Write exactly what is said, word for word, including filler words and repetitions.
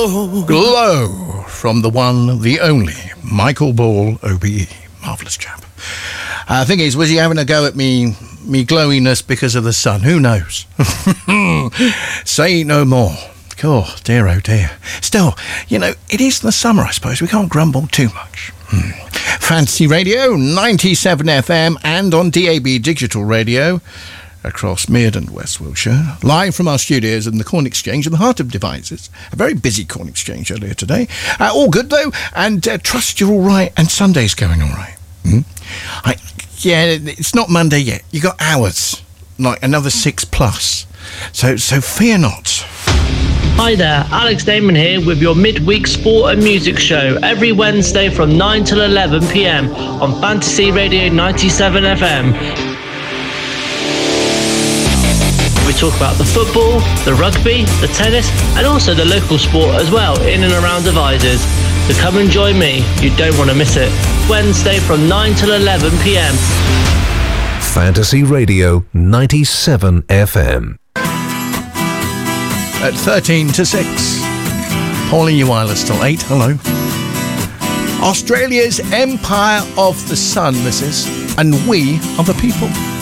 Glow. Glow from the one, the only, Michael Ball, O B E. Marvellous chap. I uh, think is, was he having a go at me, me glowiness because of the sun? Who knows? Say no more. Oh, dear, oh dear. Still, you know, it is the summer, I suppose. We can't grumble too much. Hmm. Fantasy Radio, ninety-seven F M, and on D A B Digital Radio across Mid and West Wiltshire. Live from our studios in the Corn Exchange in the heart of Devizes. A very busy Corn Exchange earlier today. Uh, all good, though, and uh, trust you're all right, and Sunday's going all right. Hmm? I, yeah, it's not Monday yet. You got hours, like another six plus. So, so fear not. Hi there, Alex Damon here with your midweek sport and music show every Wednesday from nine till eleven p m on Fantasy Radio ninety-seven F M. We talk about the football, the rugby, the tennis, and also the local sport as well in and around Devizes. So come and join me, you don't want to miss it. Wednesday from nine till eleven p m. Fantasy Radio ninety-seven F M. At thirteen to six. Pauline Uwila till eight. Hello. Australia's Empire of the Sun, this is. And we are the people.